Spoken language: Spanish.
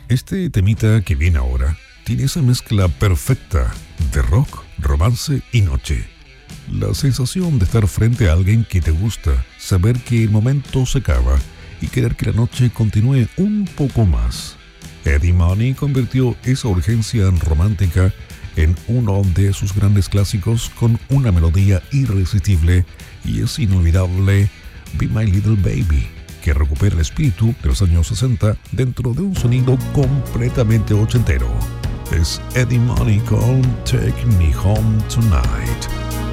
Este temita que viene ahora tiene esa mezcla perfecta de rock, romance y noche. La sensación de estar frente a alguien que te gusta, saber que el momento se acaba y querer que la noche continúe un poco más. Eddie Money convirtió esa urgencia romántica en uno de sus grandes clásicos con una melodía irresistible y es inolvidable Be My Little Baby, que recupera el espíritu de los años 60 dentro de un sonido completamente ochentero. Es Eddie Money con Take Me Home Tonight.